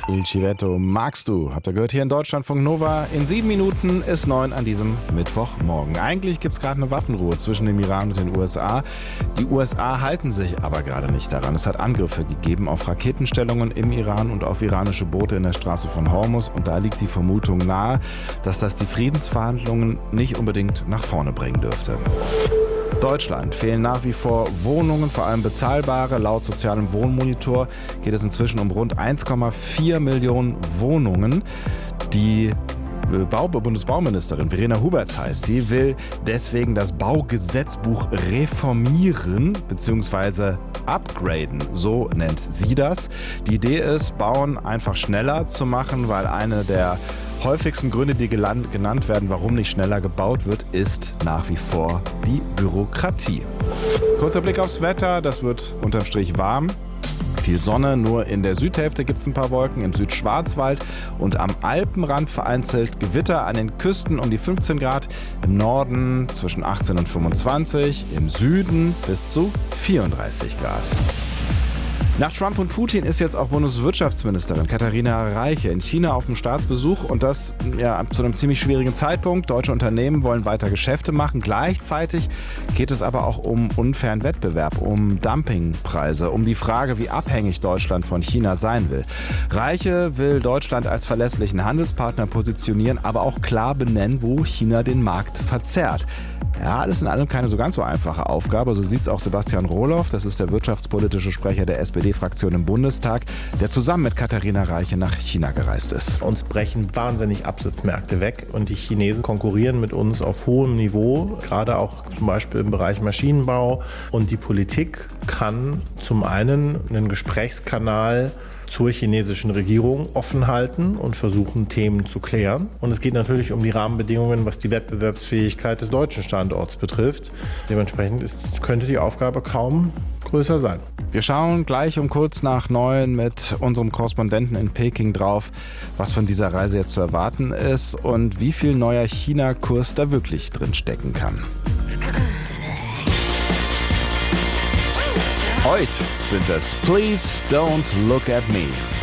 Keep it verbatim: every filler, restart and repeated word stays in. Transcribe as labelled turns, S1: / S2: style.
S1: Il Civetto magst du, habt ihr gehört hier in Deutschlandfunk Nova. In sieben Minuten ist neun an diesem Mittwochmorgen. Eigentlich gibt es gerade eine Waffenruhe zwischen dem Iran und den U S A. Die U S A halten sich aber gerade nicht daran. Es hat Angriffe gegeben auf Raketenstellungen im Iran und auf iranische Boote in der Straße von Hormuz. Und da liegt die Vermutung nahe, dass das die Friedensverhandlungen nicht unbedingt nach vorne bringen dürfte. Deutschland fehlen nach wie vor Wohnungen, vor allem bezahlbare. Laut sozialem Wohnmonitor geht es inzwischen um rund eins Komma vier Millionen Wohnungen. Die Bau- Bundesbauministerin Verena Huberts heißt, sie will deswegen das Baugesetzbuch reformieren bzw. upgraden, so nennt sie das. Die Idee ist, Bauen einfach schneller zu machen, weil eine der häufigsten Gründe, die geland, genannt werden, warum nicht schneller gebaut wird, ist nach wie vor die Bürokratie. Kurzer Blick aufs Wetter, das wird unterm Strich warm. Viel Sonne, nur in der Südhälfte gibt es ein paar Wolken, im Südschwarzwald und am Alpenrand vereinzelt Gewitter, an den Küsten um die fünfzehn Grad, im Norden zwischen achtzehn und fünfundzwanzig, im Süden bis zu vierunddreißig Grad. Nach Trump und Putin ist jetzt auch Bundeswirtschaftsministerin Katharina Reiche in China auf dem Staatsbesuch und das ja, zu einem ziemlich schwierigen Zeitpunkt. Deutsche Unternehmen wollen weiter Geschäfte machen. Gleichzeitig geht es aber auch um unfairen Wettbewerb, um Dumpingpreise, um die Frage, wie abhängig Deutschland von China sein will. Reiche will Deutschland als verlässlichen Handelspartner positionieren, aber auch klar benennen, wo China den Markt verzerrt. Ja, alles in allem keine so ganz so einfache Aufgabe. So sieht es auch Sebastian Rohloff, das ist der wirtschaftspolitische Sprecher der S P D-Fraktion im Bundestag, der zusammen mit Katharina Reiche nach China gereist ist.
S2: Uns brechen wahnsinnig Absatzmärkte weg und die Chinesen konkurrieren mit uns auf hohem Niveau, gerade auch zum Beispiel im Bereich Maschinenbau. Und die Politik kann zum einen einen Gesprächskanal zur chinesischen Regierung offen halten und versuchen, Themen zu klären. Und es geht natürlich um die Rahmenbedingungen, was die Wettbewerbsfähigkeit des deutschen Standorts betrifft. Dementsprechend ist, könnte die Aufgabe kaum größer sein.
S1: Wir schauen gleich um kurz nach neun mit unserem Korrespondenten in Peking drauf, was von dieser Reise jetzt zu erwarten ist und wie viel neuer China-Kurs da wirklich drin stecken kann. Heute sind es Please Don't Look at Me.